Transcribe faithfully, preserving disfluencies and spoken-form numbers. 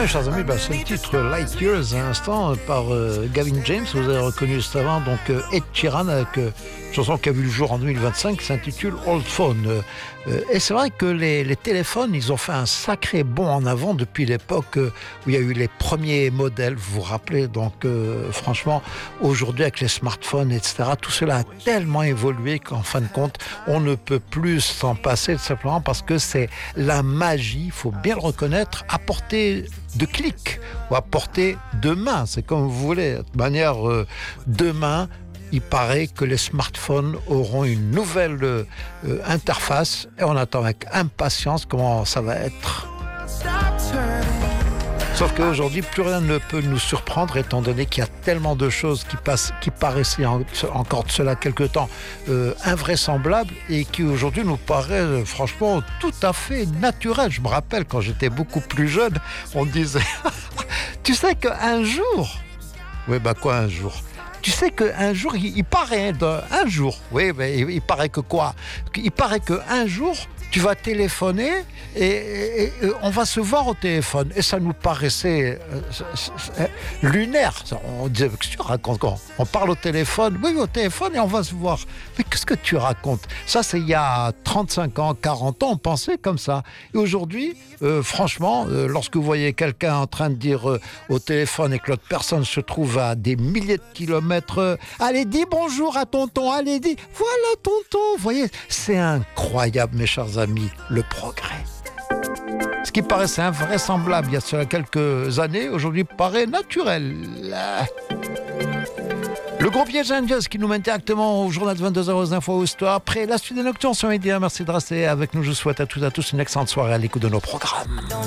bien, chers amis, bah, c'est le titre Light Years à l'instant par euh, Gavin James. Vous avez reconnu juste avant, donc euh, Ed Sheeran avec euh, une chanson qui a vu le jour en deux mille vingt-cinq qui s'intitule Old Phone. Euh, euh, et c'est vrai que les, les téléphones, ils ont fait un sacré bond en avant depuis l'époque euh, où il y a eu les premiers modèles, vous vous rappelez. Donc euh, franchement, aujourd'hui avec les smartphones, et cetera, tout cela a tellement évolué qu'en fin de compte, on ne peut plus s'en passer, tout simplement parce que c'est la magie, il faut bien le reconnaître, à portée de clic ou à portée de main, c'est comme vous voulez. De manière, euh, demain, il paraît que les smartphones auront une nouvelle euh, interface et on attend avec impatience comment ça va être. Sauf qu'aujourd'hui, plus rien ne peut nous surprendre étant donné qu'il y a tellement de choses qui, passent, qui paraissaient en, encore de cela quelque temps euh, invraisemblables et qui aujourd'hui nous paraissent euh, franchement tout à fait naturelles. Je me rappelle quand j'étais beaucoup plus jeune, on me disait « Tu sais qu'un jour... » Oui, bah quoi un jour ? Tu sais qu'un jour, il, il paraît, un jour, oui, mais il, il paraît que quoi ? Il paraît qu'un jour, tu vas téléphoner et, et, et on va se voir au téléphone. Et ça nous paraissait euh, lunaire. On disait, qu'est-ce que tu racontes quand on parle au téléphone ? Oui, au téléphone et on va se voir. Mais qu'est-ce que tu racontes ? Ça, c'est il y a trente-cinq ans, quarante ans, on pensait comme ça. Et aujourd'hui, euh, franchement, euh, lorsque vous voyez quelqu'un en train de dire euh, au téléphone et que l'autre personne se trouve à des milliers de kilomètres, euh, allez, dis bonjour à tonton, allez, dis, voilà tonton. Vous voyez, c'est incroyable, mes chers amis, le progrès. Ce qui paraissait invraisemblable il y a cela quelques années, aujourd'hui paraît naturel. Le groupe Yes Angels qui nous mène directement au journal de vingt-deux heures aux infos histoire. Après la suite des nocturnes sur Média. Merci de rester avec nous. Je souhaite à toutes et à tous une excellente soirée à l'écoute de nos programmes.